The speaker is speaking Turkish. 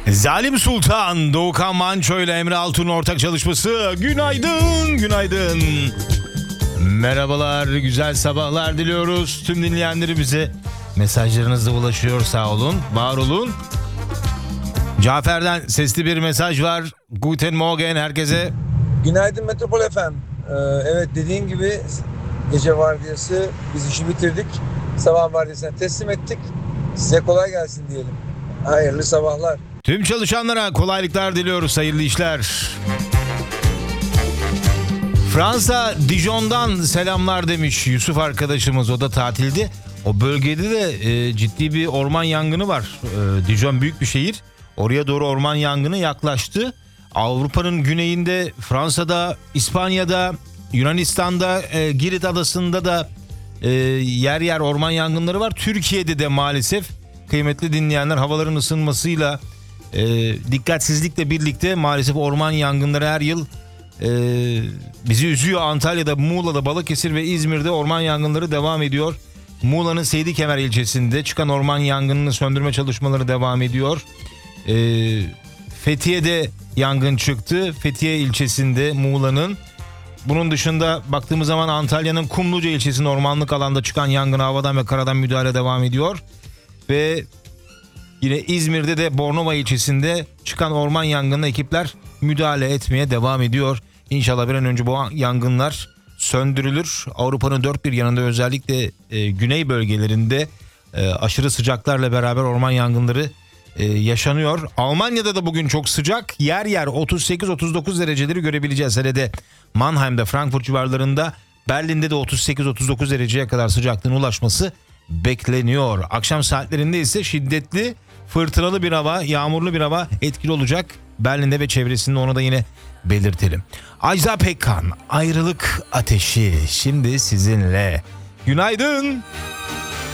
Zalim Sultan, Doğukan Manço ile Emre Altun'un ortak çalışması. Günaydın, günaydın. Merhabalar, güzel sabahlar diliyoruz. Tüm dinleyenlerimize mesajlarınız da ulaşıyor, sağ olun, var olun. Cafer'den sesli bir mesaj var. Guten Morgen herkese. Günaydın Metropol FM. Evet, dediğin gibi gece vardiyası, biz işi bitirdik. Sabah vardiyasına teslim ettik. Size kolay gelsin diyelim. Hayırlı sabahlar. Tüm çalışanlara kolaylıklar diliyoruz, hayırlı işler. Fransa Dijon'dan selamlar demiş Yusuf arkadaşımız, o da tatilde. O bölgede de ciddi bir orman yangını var. Dijon büyük bir şehir. Oraya doğru orman yangını yaklaştı. Avrupa'nın güneyinde, Fransa'da, İspanya'da, Yunanistan'da, Girit adasında da yer yer orman yangınları var. Türkiye'de de maalesef kıymetli dinleyenler, havaların ısınmasıyla, dikkatsizlikle birlikte maalesef orman yangınları her yıl bizi üzüyor. Antalya'da, Muğla'da, Balıkesir ve İzmir'de orman yangınları devam ediyor. Muğla'nın Seydikemer ilçesinde çıkan orman yangınını söndürme çalışmaları devam ediyor. Fethiye'de yangın çıktı. Fethiye ilçesinde, Muğla'nın. Bunun dışında baktığımız zaman Antalya'nın Kumluca ilçesinin ormanlık alanda çıkan yangına havadan ve karadan müdahale devam ediyor. Ve yine İzmir'de de Bornova ilçesinde çıkan orman yangınına ekipler müdahale etmeye devam ediyor. İnşallah bir an önce bu yangınlar söndürülür. Avrupa'nın dört bir yanında, özellikle güney bölgelerinde aşırı sıcaklarla beraber orman yangınları yaşanıyor. Almanya'da da bugün çok sıcak. Yer yer 38-39 dereceleri görebileceğiz. Hele de Mannheim'da, Frankfurt civarlarında, Berlin'de de 38-39 dereceye kadar sıcaklığın ulaşması bekleniyor. Akşam saatlerinde ise şiddetli, fırtınalı bir hava, yağmurlu bir hava etkili olacak Berlin'de ve çevresinde, onu da yine belirtelim. Ajda Pekkan, Ayrılık Ateşi şimdi sizinle. Günaydın.